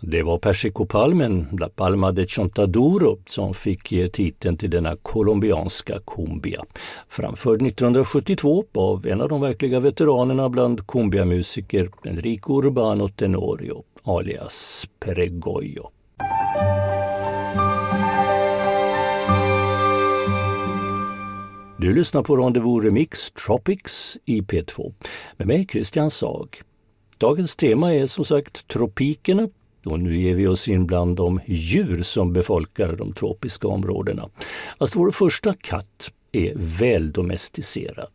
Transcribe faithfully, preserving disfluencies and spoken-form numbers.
Det var persikopalmen, La Palma de Chontaduro, som fick ge titeln till denna colombianska cumbia. Framförd nittonhundrasjuttiotvå av en av de verkliga veteranerna bland cumbiamusiker, Enrico Urbano Tenorio, alias Peregoyo. Du lyssnar på Rendezvous Remix Tropics i P två med mig Christian Sag. Dagens tema är som sagt tropikerna. Och nu ger vi oss in bland de djur som befolkar de tropiska områdena. Alltså vår första katt är väl domesticerad.